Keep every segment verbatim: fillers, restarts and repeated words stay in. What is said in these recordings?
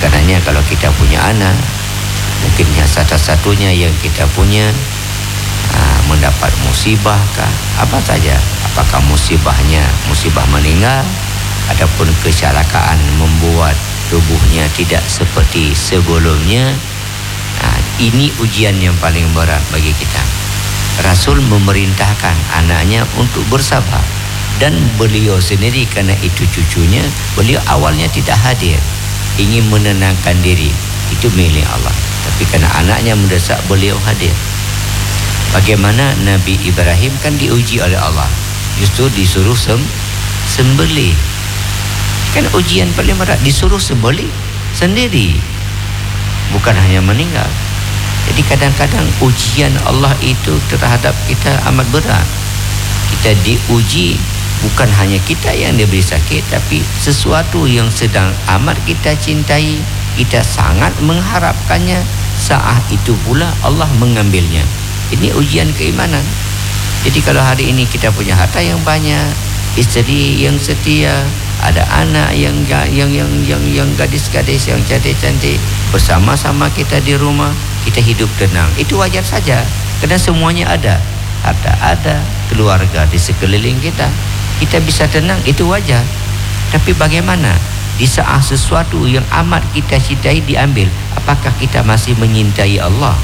Karenanya kalau kita punya anak, mungkin yang satu-satunya yang kita punya aa, mendapat musibah kah, apa saja, apakah musibahnya musibah meninggal ataupun kecelakaan membuat tubuhnya tidak seperti sebelumnya, nah, ini ujian yang paling berat bagi kita. Rasul memerintahkan anaknya untuk bersabar, dan beliau sendiri karena itu cucunya, beliau awalnya tidak hadir, ingin menenangkan diri, itu milik Allah. Tapi karena anaknya mendesak, beliau hadir. Bagaimana Nabi Ibrahim kan diuji oleh Allah, justru disuruh sem sembelih. Kan ujian paling berat, disuruh sembelih sendiri, bukan hanya meninggal. Jadi kadang-kadang ujian Allah itu terhadap kita amat berat. Kita diuji, bukan hanya kita yang diberi sakit, tapi sesuatu yang sedang amat kita cintai, kita sangat mengharapkannya, saat itu pula Allah mengambilnya. Ini ujian keimanan. Jadi kalau hari ini kita punya harta yang banyak, isteri yang setia, ada anak yang yang yang yang yang gadis-gadis yang cantik-cantik bersama-sama kita di rumah, kita hidup tenang, itu wajar saja, karena semuanya ada, harta ada, keluarga di sekeliling kita, kita bisa tenang, itu wajar. Tapi bagaimana di saat sesuatu yang amat kita cintai diambil, apakah kita masih menyintai Allah?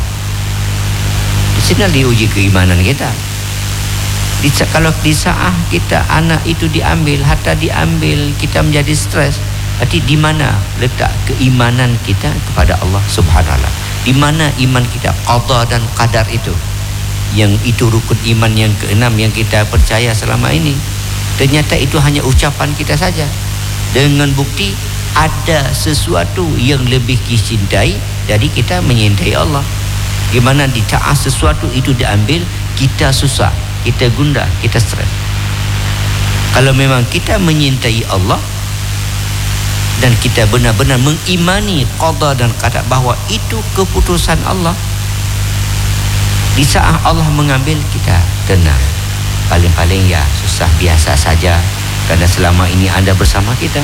Di sini diuji keimanan kita. Di, kalau di saat kita anak itu diambil, harta diambil, kita menjadi stres, berarti di mana letak keimanan kita kepada Allah Subhanahu wa taala? Di mana iman kita, qada dan qadar itu? Yang itu rukun iman yang keenam yang kita percaya selama ini. Ternyata itu hanya ucapan kita saja, dengan bukti ada sesuatu yang lebih dicintai dari kita menyintai Allah. Gimana di saat sesuatu itu diambil, kita susah, kita gundah, kita stres. Kalau memang kita menyintai Allah dan kita benar-benar mengimani qada dan qadar bahwa itu keputusan Allah, di saat Allah mengambil, kita tenang. Paling-paling ya susah biasa saja, karena selama ini Anda bersama kita.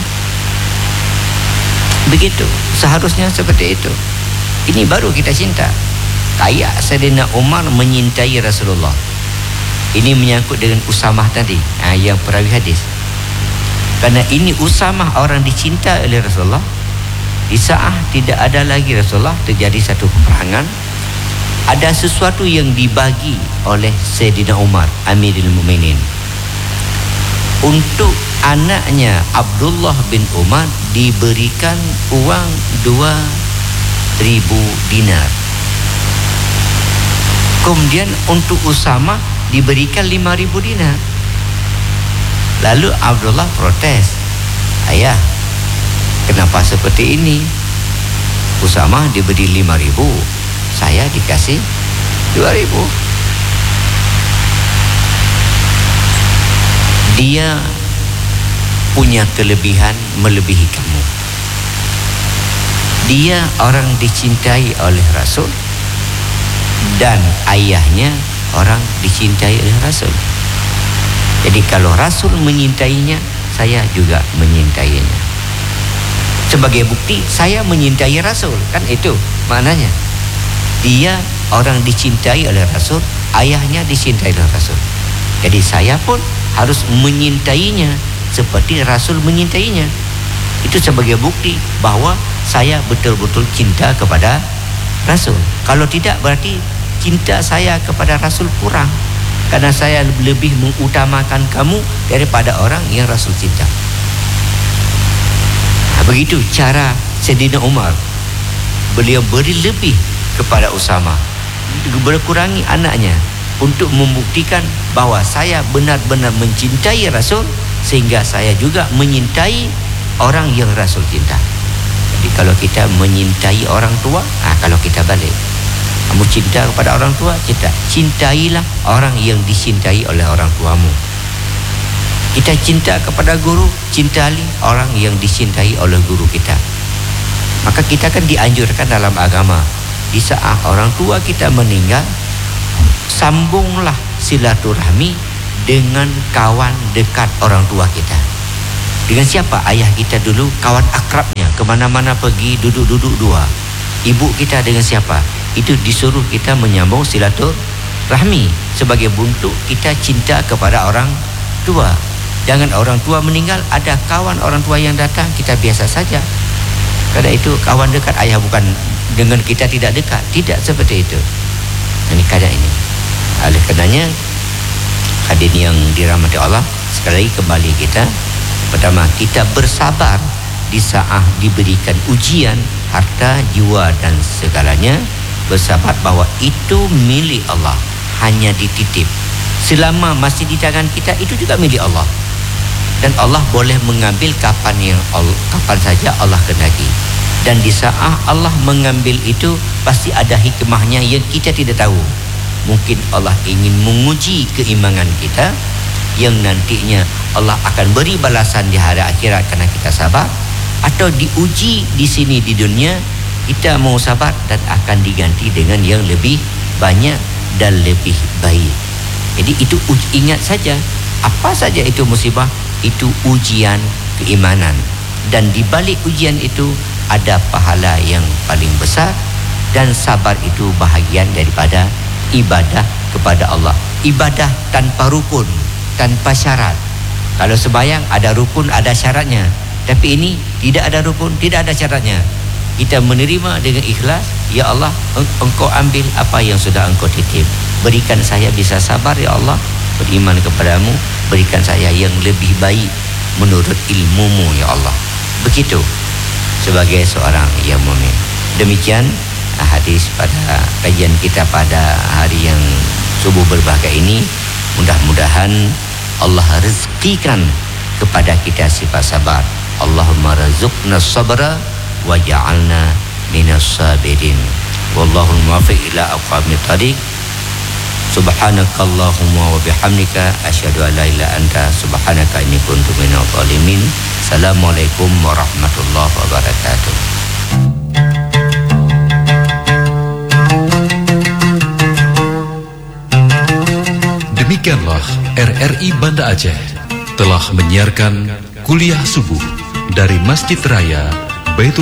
Begitu, seharusnya seperti itu. Ini baru kita cinta. Kayak Sayyidina Umar menyintai Rasulullah. Ini menyangkut dengan Usamah tadi, nah, yang perawi hadis. Karena ini Usamah orang dicinta oleh Rasulullah. Di saat tidak ada lagi Rasulullah, terjadi satu peperangan, ada sesuatu yang dibagi oleh Sayyidina Umar, Amirul Mukminin, untuk anaknya Abdullah bin Umar diberikan uang dua ribu dinar. Kemudian untuk Usamah diberikan lima ribu dinar. Lalu Abdullah protes, ayah, kenapa seperti ini? Usamah diberi lima ribu, saya dikasih dua ribu. Dia punya kelebihan melebihi kamu. Dia orang dicintai oleh Rasul, dan ayahnya orang dicintai oleh Rasul. Jadi kalau Rasul menyintainya, saya juga menyintainya. Sebagai bukti saya menyintai Rasul, kan itu maknanya. Dia orang dicintai oleh Rasul, ayahnya dicintai oleh Rasul. Jadi saya pun harus menyintainya seperti Rasul menyintainya. Itu sebagai bukti bahwa saya betul-betul cinta kepada Rasul. Kalau tidak, berarti cinta saya kepada Rasul kurang, karena saya lebih mengutamakan kamu daripada orang yang Rasul cinta. Nah, begitu cara Sayyidina Umar. Beliau beri lebih kepada Usamah, berkurangi anaknya, untuk membuktikan bahwa saya benar-benar mencintai Rasul, sehingga saya juga menyintai orang yang Rasul cinta. Jadi kalau kita menyintai orang tua, nah kalau kita balik, kamu cinta kepada orang tua, cinta, cintailah orang yang dicintai oleh orang tuamu. Kita cinta kepada guru, cintai orang yang dicintai oleh guru kita. Maka kita kan dianjurkan dalam agama, di saat orang tua kita meninggal, sambunglah silaturahmi dengan kawan dekat orang tua kita. Dengan siapa? Ayah kita dulu kawan akrabnya, kemana-mana pergi duduk-duduk dua. Ibu kita dengan siapa? Itu disuruh kita menyambung silaturahmi. Sebagai bentuk kita cinta kepada orang tua. Jangan orang tua meninggal, ada kawan orang tua yang datang, kita biasa saja. Karena itu kawan dekat ayah, bukan dengan kita tidak dekat. Tidak seperti itu. Ini keadaan ini. Oleh karenanya, hadirin yang dirahmati Allah, sekali lagi kembali kita, pertama, kita bersabar di saat diberikan ujian, harta, jiwa dan segalanya. Bersabar bahwa itu milik Allah, hanya dititip. Selama masih di tangan kita, itu juga milik Allah. Dan Allah boleh mengambil kapan yang Allah, kapan saja Allah kehendaki. Dan di saat Allah mengambil itu, pasti ada hikmahnya yang kita tidak tahu. Mungkin Allah ingin menguji keimanan kita, yang nantinya Allah akan beri balasan di hari akhirat karena kita sabar, atau diuji di sini di dunia, kita mau sabar dan akan diganti dengan yang lebih banyak dan lebih baik. Jadi itu ingat saja, apa saja itu musibah, itu ujian keimanan, dan di balik ujian itu ada pahala yang paling besar, dan sabar itu bahagian daripada ibadah kepada Allah. Ibadah tanpa rukun, tanpa syarat. Kalau sembahyang ada rukun, ada syaratnya, tapi ini tidak ada rukun, tidak ada syaratnya. Kita menerima dengan ikhlas. Ya Allah, Engkau ambil apa yang sudah Engkau titip. Berikan saya bisa sabar ya Allah, beriman kepadamu. Berikan saya yang lebih baik menurut ilmumu ya Allah. Begitu sebagai seorang yang mukmin. Demikian hadis pada kajian kita pada hari yang subuh berbahagia ini. Mudah-mudahan Allah rezekikan kepada kita sifat sabar. Allahumma razuqna sabra wa ja'alna minas sabirin. Wallahul muwaffiq ila aqwamit thariq. Subhanakallahumma wa bihamdika asyhadu an la ilaha illa anta subhanaka inni kuntu minadh dhalimin. Assalamualaikum warahmatullahi wabarakatuh. Demikianlah R R I Banda Aceh telah menyiarkan kuliah subuh dari Masjid Raya Baitur